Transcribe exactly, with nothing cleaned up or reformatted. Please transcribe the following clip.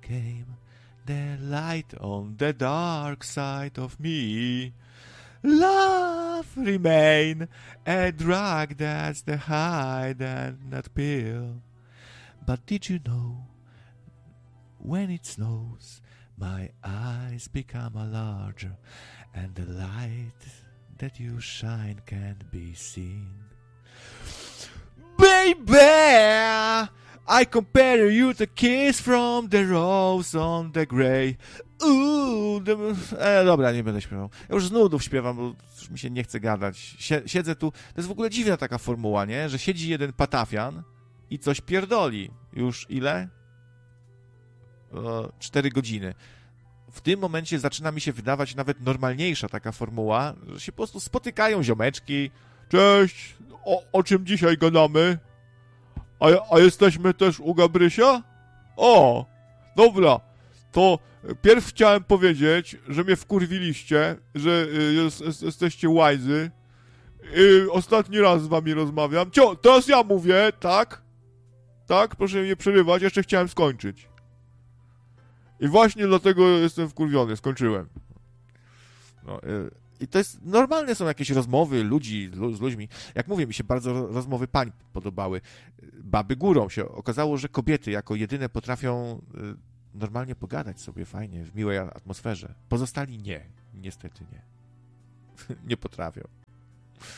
came the light on the dark side of me. Love remain a drug that's the hide and not pill. But did you know, when it snows, my eyes become a larger, and the light that you shine can't be seen. Baby, I compare you to kiss from the rose on the grey. Ooh, the... E, dobra, nie będę śpiewał. Ja już z nudów śpiewam, bo już mi się nie chce gadać. Sie- siedzę tu, to jest w ogóle dziwna taka formuła, nie? Że siedzi jeden patafian i coś pierdoli. Już ile? O, cztery godziny. W tym momencie zaczyna mi się wydawać nawet normalniejsza taka formuła, że się po prostu spotykają ziomeczki. Cześć, o, o czym dzisiaj gadamy? A, a jesteśmy też u Gabrysia? O, dobra, to pierw chciałem powiedzieć, że mnie wkurwiliście, że jest, jest, jesteście łajzy. I ostatni raz z wami rozmawiam. Cio, teraz ja mówię, tak? Tak, proszę mnie nie przerywać, jeszcze chciałem skończyć. I właśnie dlatego jestem wkurwiony, skończyłem. No, y- I to jest, normalne są jakieś rozmowy ludzi z ludźmi. Jak mówię, mi się bardzo rozmowy pań podobały. Baby górą się okazało, że kobiety jako jedyne potrafią normalnie pogadać sobie fajnie, w miłej atmosferze. Pozostali nie. Niestety nie. Nie potrafią.